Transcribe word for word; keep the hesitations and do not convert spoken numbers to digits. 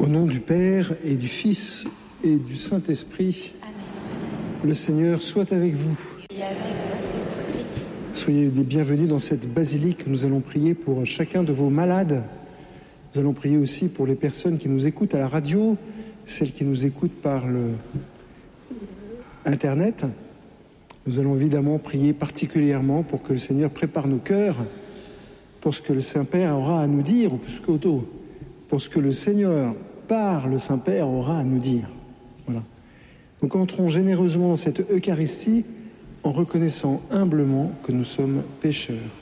Au nom du Père et du Fils et du Saint-Esprit, Amen. Le Seigneur soit avec vous. Et avec votre esprit. Soyez les bienvenus dans cette basilique. Nous allons prier pour chacun de vos malades. Nous allons prier aussi pour les personnes qui nous écoutent à la radio, celles qui nous écoutent par le Internet. Nous allons évidemment prier particulièrement pour que le Seigneur prépare nos cœurs pour ce que le Saint-Père aura à nous dire, ou plutôt pour ce que le Seigneur, par le Saint-Père, aura à nous dire. Voilà. Donc entrons généreusement dans cette Eucharistie en reconnaissant humblement que nous sommes pécheurs.